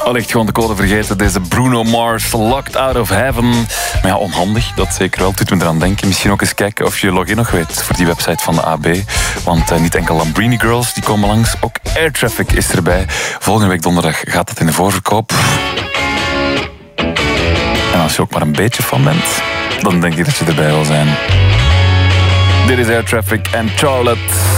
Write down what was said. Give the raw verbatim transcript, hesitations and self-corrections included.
Allicht gewoon de code vergeten. Deze Bruno Mars, Locked Out of Heaven. Maar ja, onhandig, dat zeker wel. Doet me eraan denken. Misschien ook eens kijken of je login nog weet voor die website van de A B. Want uh, niet enkel Lambrini Girls, die komen langs. Ook Air Traffic is erbij. Volgende week donderdag gaat dat in de voorverkoop. En als je ook maar een beetje fan bent, dan denk ik dat je erbij wil zijn. Dit is Air Traffic en Charlotte.